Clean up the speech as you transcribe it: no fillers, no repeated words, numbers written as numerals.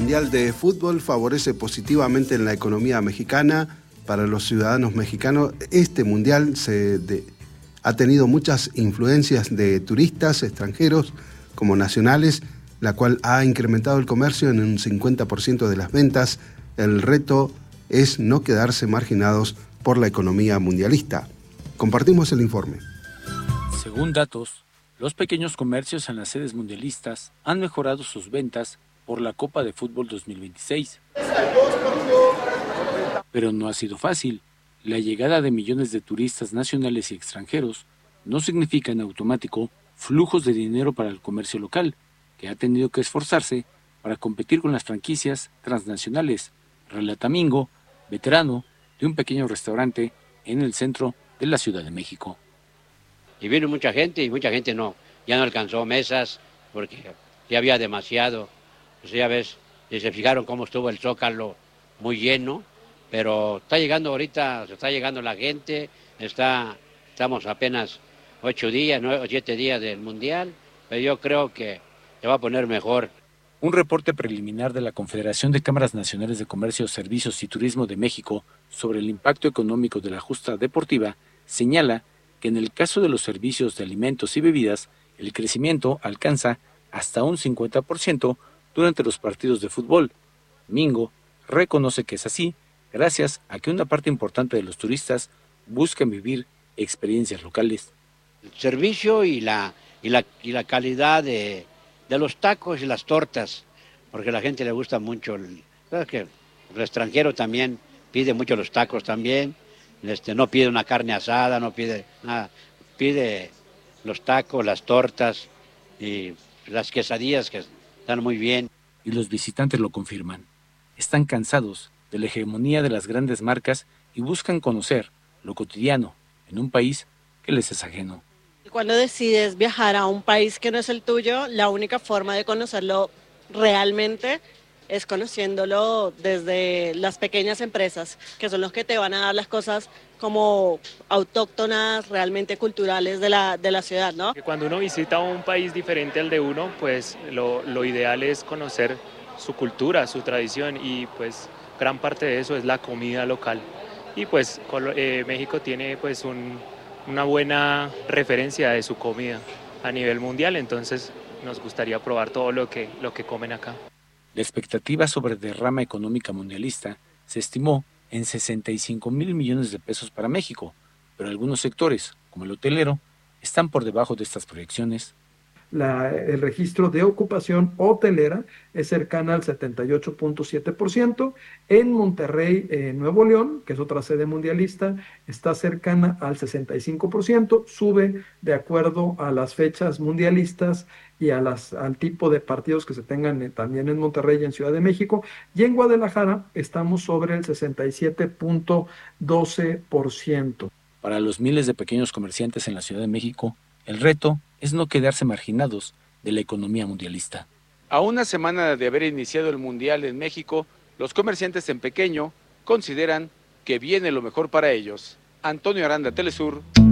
Mundial de Fútbol favorece positivamente en la economía mexicana. Para los ciudadanos mexicanos, este Mundial ha tenido muchas influencias de turistas extranjeros como nacionales, la cual ha incrementado el comercio en un 50% de las ventas. El reto es no quedarse marginados por la economía mundialista. Compartimos el informe. Según datos, los pequeños comercios en las sedes mundialistas han mejorado sus ventas por la Copa de Fútbol 2026. Pero no ha sido fácil. La llegada de millones de turistas nacionales y extranjeros no significa en automático flujos de dinero para el comercio local, que ha tenido que esforzarse para competir con las franquicias transnacionales, relata Mingo, veterano de un pequeño restaurante en el centro de la Ciudad de México. Y vino mucha gente y mucha gente ya no alcanzó mesas porque ya había demasiado. Pues ya ves, y se fijaron cómo estuvo el Zócalo muy lleno, pero está llegando ahorita, se está llegando la gente, estamos apenas 8 días, 9 o 7 días del Mundial, pero yo creo que se va a poner mejor. Un reporte preliminar de la Confederación de Cámaras Nacionales de Comercio, Servicios y Turismo de México sobre el impacto económico de la justa deportiva señala que en el caso de los servicios de alimentos y bebidas, el crecimiento alcanza hasta un 50% durante los partidos de fútbol. Mingo reconoce que es así gracias a que una parte importante de los turistas buscan vivir experiencias locales. El servicio y la calidad de los tacos y las tortas, porque a la gente le gusta mucho. ¿Sabes qué? El extranjero también pide mucho los tacos también. No pide una carne asada, no pide nada. Pide los tacos, las tortas y las quesadillas que están muy bien. Y los visitantes lo confirman. Están cansados de la hegemonía de las grandes marcas y buscan conocer lo cotidiano en un país que les es ajeno. Cuando decides viajar a un país que no es el tuyo, la única forma de conocerlo realmente es conociéndolo desde las pequeñas empresas, que son los que te van a dar las cosas como autóctonas, realmente culturales de la ciudad, ¿no? Cuando uno visita un país diferente al de uno, pues lo ideal es conocer su cultura, su tradición, y pues gran parte de eso es la comida local. Y pues México tiene pues una buena referencia de su comida a nivel mundial, entonces nos gustaría probar todo lo que comen acá. La expectativa sobre derrama económica mundialista se estimó en 65,000 millones de pesos para México, pero algunos sectores, como el hotelero, están por debajo de estas proyecciones. El registro de ocupación hotelera es cercana al 78.7%. En Monterrey, Nuevo León, que es otra sede mundialista, está cercana al 65%, sube de acuerdo a las fechas mundialistas y al tipo de partidos que se tengan también en Monterrey y en Ciudad de México. Y en Guadalajara estamos sobre el 67.12%. Para los miles de pequeños comerciantes en la Ciudad de México, el reto es no quedarse marginados de la economía mundialista. A una semana de haber iniciado el Mundial en México, los comerciantes en pequeño consideran que viene lo mejor para ellos. Antonio Aranda, Telesur.